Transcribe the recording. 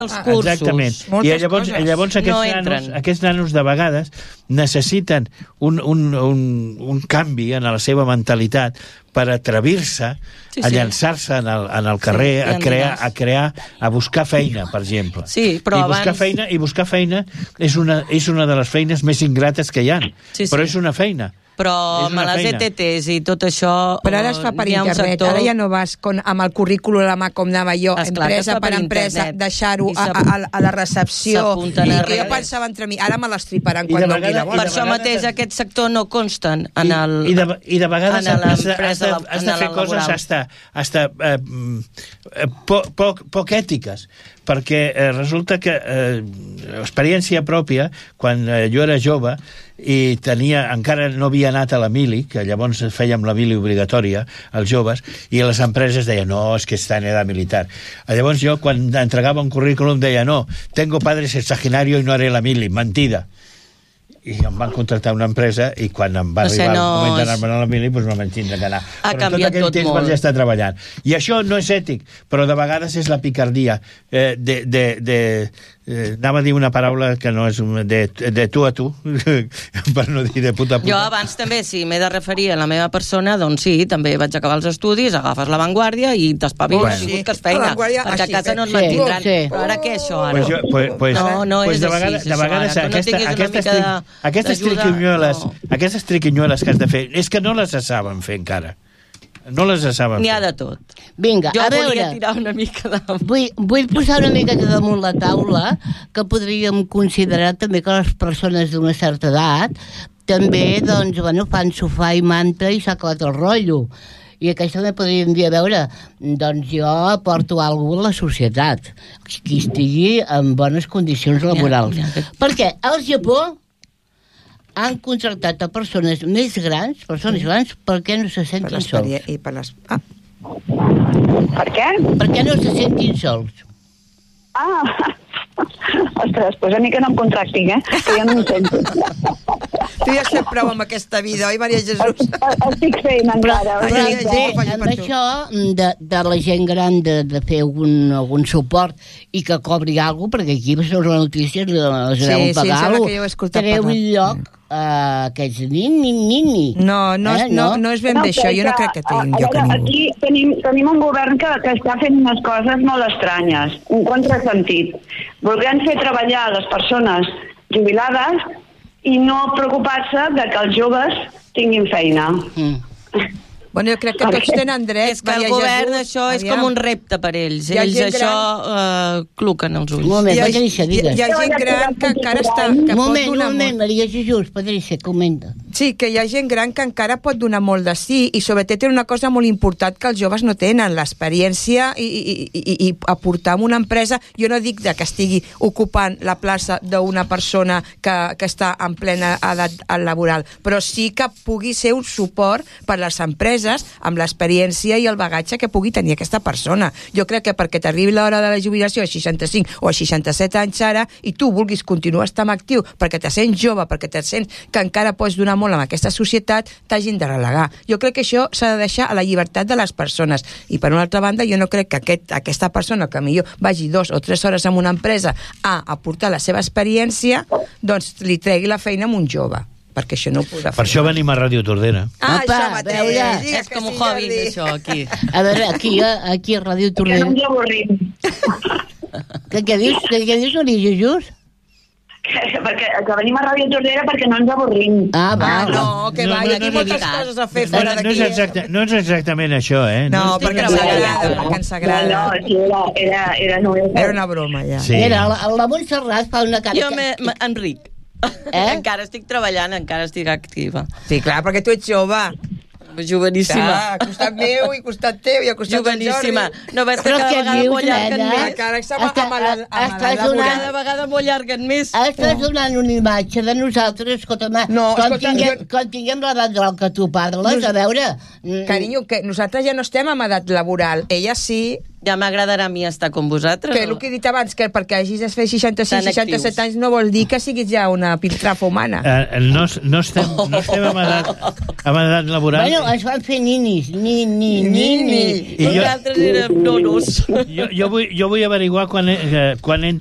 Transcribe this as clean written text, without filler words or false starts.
els cursos. Exactament. I llavors aquests nanos de vegades necessiten un canvi en la seva mentalitat per atrevir-se a llançar-se en el carrer, a buscar feina, per exemple. Sí, però I buscar feina és una de les feines més ingrates que hi ha. Però és una feina. Però amb les ETTs i tot això... Però ara es fa per internet, ara ja no vas amb el currículum a la mà com anava jo, empresa per empresa, deixar-ho a la recepció, i que jo pensava entre mi, ara me l'estriparan quan doni la bona. Per això mateix aquest sector no consten en el... I de vegades has de fer coses hasta poc ètiques, perquè resulta que experiència pròpia, quan jo era jove i encara no havia anat a la mili, que llavors fèiem la mili obligatòria als joves, i les empreses deien, no, és que està en edat militar. Llavors jo, quan entregava un currículum, deia, no, tengo padre sexagenario y no haré la mili, mentida. I em van contractar una empresa i quan em va arribar el moment d'anar-me'n a la mili doncs no me'n tindre que anar. Però tot aquell temps vaig estar treballant. I això no és ètic, però de vegades és la picardia anava a dir una paraula que no és de tu a tu, per no dir de puta. Jo abans també, si m'he de referir a la meva persona, doncs sí, també vaig acabar els estudis, agafes l'Avantguàrdia i t'espaviles i busques feina, perquè a casa no et mantindran. Però ara què, això, ara? No és així. De vegades aquestes triquinyueles que has de fer, és que no les saben fer encara. No les saben fer. N'hi ha de tot. Vinga, a veure... Jo volia tirar una mica de... Vull posar una mica damunt la taula que podríem considerar també que les persones d'una certa edat també, doncs, bueno, fan sofà i manta i s'ha acabat el rotllo. I aquesta també podríem dir, a veure, doncs jo aporto alguna cosa a la societat, que estigui en bones condicions laborals. Perquè al Japó han contractat a persones més grans, perquè no se sentin sols. Per què? Perquè no se sentin sols. Ostres, doncs a mi que no em contractin, que jo no em sento. Tu ja has fet prou amb aquesta vida, oi, Maria Jesús? Estic fent encara. Amb això de la gent gran de fer algun suport i que cobri alguna cosa, perquè aquí veus la notícia, els deuen pagar alguna cosa, treu un lloc aquests nini. No és ben bé això, jo no crec que tingui lloc a ningú. Aquí tenim un govern que està fent unes coses molt estranyes, un contrasentit. Volien fer treballar les persones jubilades i no preocupar-se de que els joves tinguin feina. Bueno, jo crec que tots tenen dret. És que el govern, això és com un repte per ells. Ells això cluquen els ulls. Un moment, Patrícia, digues. Hi ha gent gran que encara està... Un moment, Maria Jesús, Patrícia, comenta. Sí, que hi ha gent gran que encara pot donar molt de sí i sobretot té una cosa molt important que els joves no tenen, l'experiència i aportar en una empresa. Jo no dic que estigui ocupant la plaça d'una persona que està en plena edat laboral, però sí que pugui ser un suport per les empreses amb l'experiència i el bagatge que pugui tenir aquesta persona. Jo crec que perquè t'arribi l'hora de la jubilació a 65 o a 67 anys ara i tu vulguis continuar estant actiu perquè te sents jove, perquè te sents que encara pots donar molt en aquesta societat, t'hagin de relegar. Jo crec que això s'ha de deixar a la llibertat de les persones. I per una altra banda, jo no crec que aquesta persona que millor vagi 2 o 3 hores en una empresa a aportar la seva experiència, doncs li tregui la feina a un jove. Perquè això no ho podrà fer. Per això venim a Ràdio Tordera. Això mateix. És com un hobby, això, aquí. A veure, aquí a Ràdio Tordera. Que no ens avorrim. Què dius, Maria Jesús? Que venim a Ràdio Tordera perquè no ens avorrim. Que va, hi ha moltes coses a fer fora d'aquí. No és exactament això, No, perquè ens agrada. Era una broma, ja. Mira, la Montserrat fa una cara... Jo m'enric. Encara estic treballant, encara estic activa. Sí, clar, perquè tu ets jove. Joveníssima. A costat meu i a costat teu i a costat del Jordi. Joveníssima. No veus que cada vegada m'ho allarguen més? Cada vegada m'ho allarguen més. Estàs donant una imatge de nosaltres, escolta'm, quan tinguem l'edat del que tu parles, a veure... Carinyo, que nosaltres ja no estem en edat laboral. Ella sí... Ja m'agradarà a mi estar com vosaltres. Que el que he dit abans, que perquè hagis de fer 66-67 anys no vol dir que siguis ja una piltrafa humana. No estem en edat laboral. Bueno, es van fer ninis. Nosaltres érem nonos. Jo vull averiguar quan